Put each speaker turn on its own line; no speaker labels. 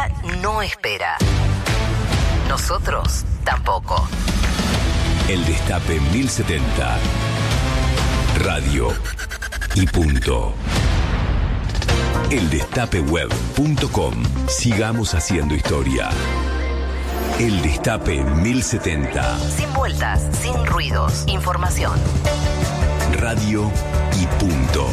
historia no espera. Nosotros tampoco.
El Destape 1070. Radio y punto. Eldestapeweb.com. Sigamos haciendo historia. El Destape 1070.
Sin vueltas, sin ruidos. Información.
Radio y punto.